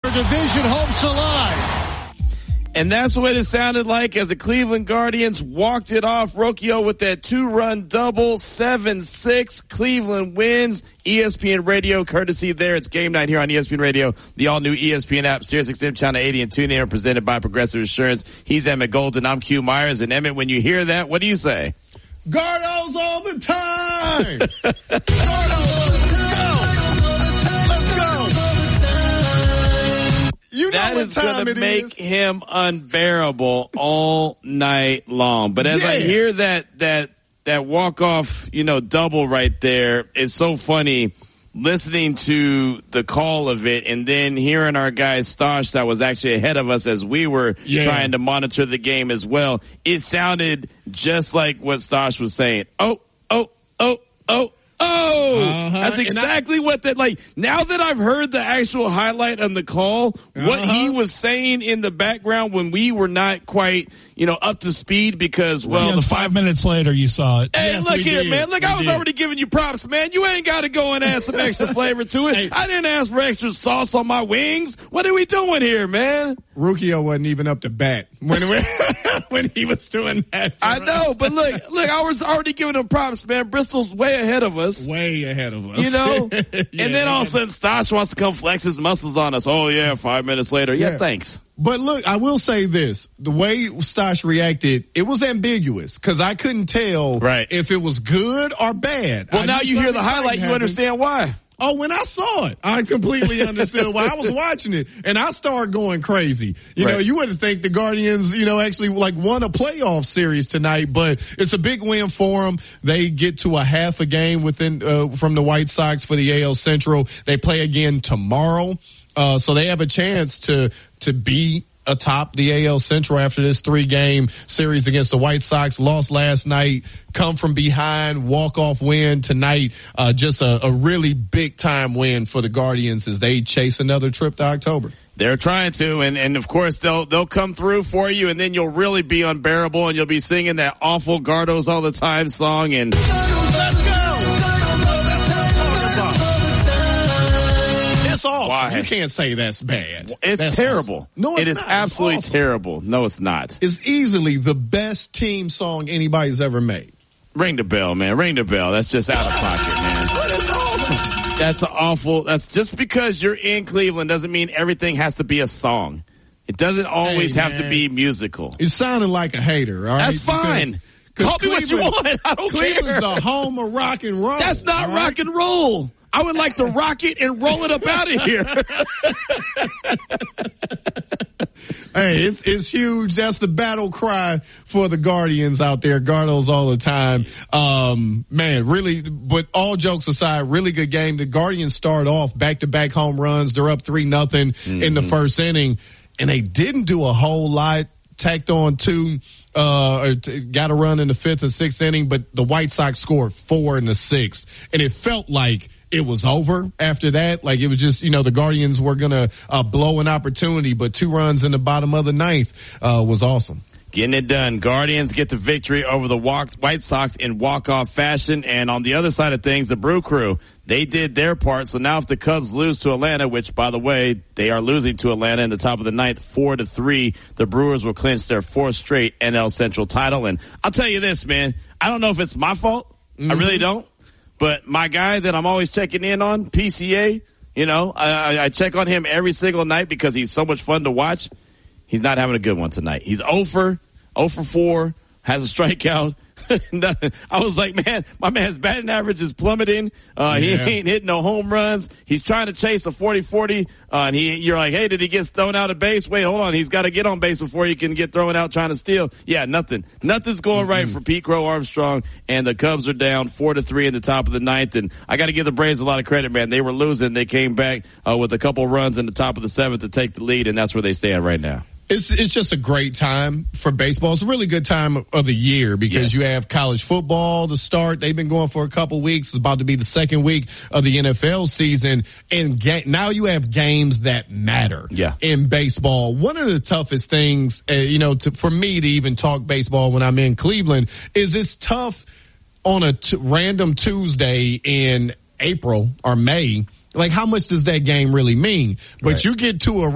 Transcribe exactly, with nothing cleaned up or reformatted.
Division hopes alive. And that's what it sounded like as the Cleveland Guardians walked it off. Rocchio with that two-run double, seven six. Cleveland wins. E S P N Radio, courtesy there. It's game night here on E S P N Radio, the all-new E S P N app, Sirius X M Channel eighty, and TuneIn, presented by Progressive Insurance. He's Emmett Golden. I'm Q Myers. And Emmett, when you hear that, what do you say? Gardos all the time! Gardos all the time! Let's go! You know that what is time going it to make is. him unbearable all night long. But as yeah. I hear that that that walk off, you know, double right there, it's so funny listening to the call of it and then hearing our guy Stosh that was actually ahead of us as we were yeah. trying to monitor the game as well. It sounded just like what Stosh was saying. Oh, oh, oh, oh. Oh, uh-huh. That's exactly I, what that, like, now that I've heard the actual highlight on the call, uh-huh. what he was saying in the background when we were not quite, you know, up to speed because, well, yeah, the five, five minutes later you saw it. Hey, yes, look here, did. man. Look, we I was did. already giving you props, man. You ain't got to go and add some extra flavor to it. Hey. I didn't ask for extra sauce on my wings. What are we doing here, man? Rocchio wasn't even up to bat when when he was doing that. I know, but look, look, I was already giving him props, man. Bristol's way ahead of us. Way ahead of us. You know? yeah, and then all of a sudden, Stosh wants to come flex his muscles on us. Oh, yeah, five minutes later. Yeah, yeah, thanks. But look, I will say this. The way Stosh reacted, it was ambiguous because I couldn't tell right. if it was good or bad. Well, I now you hear the highlight, you understand why. Oh, when I saw it, I completely understood why. I was watching it, and I started going crazy. You right. know, you wouldn't think the Guardians, you know, actually like won a playoff series tonight, but it's a big win for them. They get to a half a game within uh, from the White Sox for the A L Central. They play again tomorrow, uh, so they have a chance to to be atop the A L Central after this three-game series against the White Sox. Lost last night, come from behind, walk-off win tonight. Uh, just a, a really big-time win for the Guardians as they chase another trip to October. They're trying to, and, and of course they'll they'll come through for you, and then you'll really be unbearable, and you'll be singing that awful Gardos all the time song. And let's go. That's awesome. Why? You can't say that's bad. It's that's terrible. Awesome. No, it's it is not. absolutely it's awesome. terrible. No, it's not. It's easily the best team song anybody's ever made. Ring the bell, man. Ring the bell. That's just out of pocket, man. That's awesome. That's awful. That's just because you're in Cleveland doesn't mean everything has to be a song. It doesn't always hey, have to be musical. You sounded like a hater, all right? That's fine. Because, Call me what you want. I don't Cleveland's care. the home of rock and roll. That's not right? rock and roll. I would like to rock it and roll it up out of here. Hey, it's it's huge. That's the battle cry for the Guardians out there. Gardos all the time. Um, man, really, but all jokes aside, really good game. The Guardians start off back-to-back home runs. They're up three nothing mm-hmm. in the first inning, and they didn't do a whole lot. Tacked on two, uh, got a run in the fifth and sixth inning, but the White Sox scored four in the sixth, and it felt like it was over after that. Like it was just, you know, the Guardians were going to uh, blow an opportunity, but two runs in the bottom of the ninth uh, was awesome. Getting it done. Guardians get the victory over the White Sox in walk-off fashion. And on the other side of things, the Brew Crew, they did their part. So now if the Cubs lose to Atlanta, which, by the way, they are losing to Atlanta in the top of the ninth, four to three, the Brewers will clinch their fourth straight N L Central title. And I'll tell you this, man, I don't know if it's my fault. Mm-hmm. I really don't. But my guy that I'm always checking in on, P C A, you know, I, I check on him every single night because he's so much fun to watch. He's not having a good one tonight. He's oh for four, has a strikeout. I was like, man, my man's batting average is plummeting. Uh, he yeah. ain't hitting no home runs. He's trying to chase a forty forty. Uh, and he, you're like, hey, did he get thrown out of base? Wait, hold on. He's got to get on base before he can get thrown out trying to steal. Yeah, nothing. Nothing's going mm-hmm. right for Pete Crow Armstrong. And the Cubs are down four to three in the top of the ninth. And I got to give the Braves a lot of credit, man. They were losing. They came back, uh, with a couple runs in the top of the seventh to take the lead. And that's where they stand right now. It's it's just a great time for baseball. It's a really good time of the year because yes. you have college football to start. They've been going for a couple weeks. It's about to be the second week of the N F L season. And ga- now you have games that matter yeah. in baseball. One of the toughest things, uh, you know, to, for me to even talk baseball when I'm in Cleveland is it's tough on a t- random Tuesday in April or May. Like, how much does that game really mean? But right. you get to a